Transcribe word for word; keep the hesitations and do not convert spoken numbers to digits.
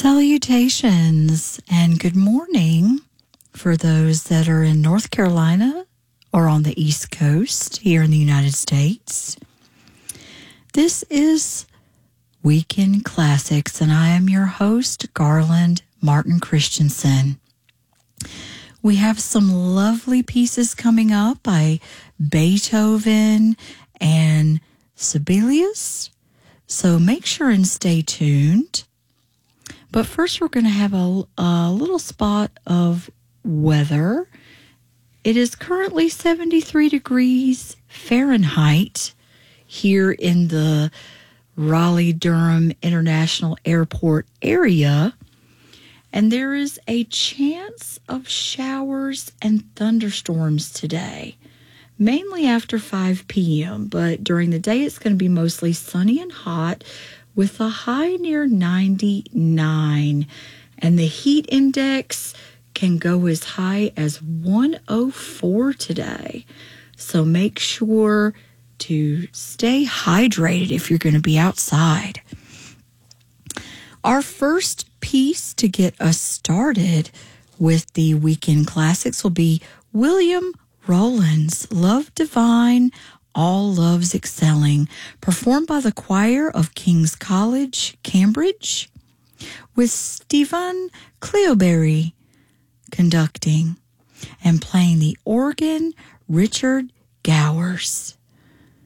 Salutations and good morning for those that are in North Carolina or on the East Coast here in the United States. This is Weekend Classics, and I am your host, Garland Martin Christensen. We have some lovely pieces coming up by Beethoven and Sibelius, so make sure and stay tuned. But first, we're going to have a, a little spot of weather. It is currently seventy-three degrees Fahrenheit here in the Raleigh-Durham International Airport area. And there is a chance of showers and thunderstorms today, mainly after five p.m. But during the day, it's going to be mostly sunny and hot, with a high near ninety-nine, and the heat index can go as high as one oh four today. So make sure to stay hydrated if you're going to be outside. Our first piece to get us started with the Weekend Classics will be William Rowland's Love Divine, All Loves Excelling, performed by the choir of King's College, Cambridge, with Stephen Cleobury conducting, and playing the organ, Richard Gowers.